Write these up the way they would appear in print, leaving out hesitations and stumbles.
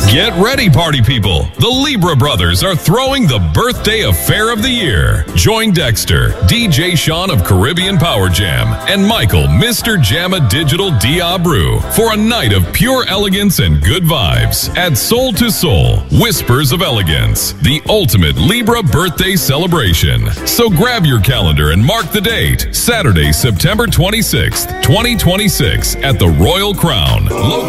Get ready, party people. The Libra Brothers are throwing the birthday affair of the year. Join Dexter, DJ Sean of Caribbean Power Jam, and Michael, Mr. Jamma Digital Diabru, for a night of pure elegance and good vibes at Soul to Soul, Whispers of Elegance, the ultimate Libra birthday celebration. So grab your calendar and mark the date, Saturday, September 26th, 2026, at the Royal Crown.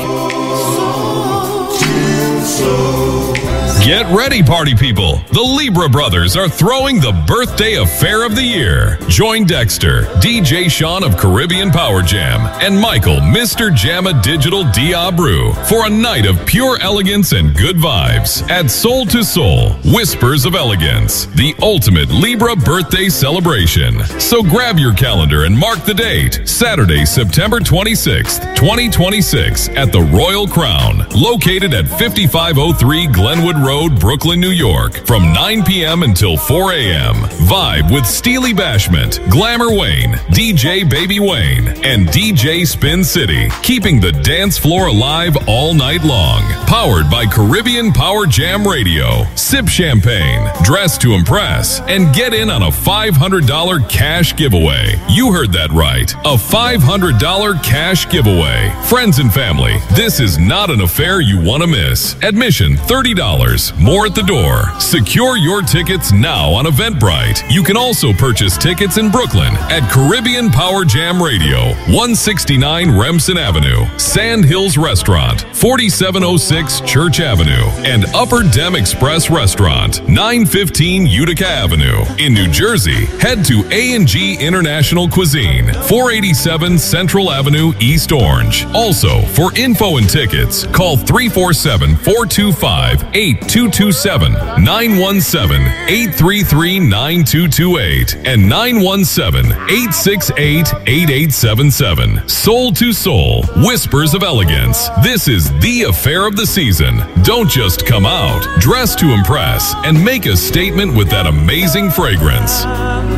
Get ready, party people. The Libra Brothers are throwing the birthday affair of the year. Join Dexter, DJ Sean of Caribbean Power Jam, and Michael, Mr. Jamma Digital Diabru, for a night of pure elegance and good vibes at Soul to Soul, Whispers of Elegance, the ultimate Libra birthday celebration. So grab your calendar and mark the date, Saturday, September 26th, 2026, at the Royal Crown, located at 5503 Glenwood Road, Brooklyn, New York, from 9 p.m. until 4 a.m. Vibe with Steely Bashment, Glamour Wayne, DJ Baby Wayne, and DJ Spin City, keeping the dance floor alive all night long. Powered by Caribbean Power Jam Radio. Sip champagne, dress to impress, and get in on a $500 cash giveaway. You heard that right. A $500 cash giveaway. Friends and family, this is not an affair you want to miss. Admission $30. More at the door. Secure your tickets now on Eventbrite. You can also purchase tickets in Brooklyn at Caribbean Power Jam Radio, 169 Remsen Avenue, Sand Hills Restaurant, 4706 Church Avenue, and Upper Dem Express Restaurant, 915 Utica Avenue. In New Jersey, head to A&G International Cuisine, 487 Central Avenue, East Orange. Also, for info and tickets, call 347-425-8227, 917-833-9228, and 917-868-8877. Soul to Soul, Whispers of Elegance. This is the affair of the season. Don't just come out, dress to impress, and make a statement with that amazing fragrance.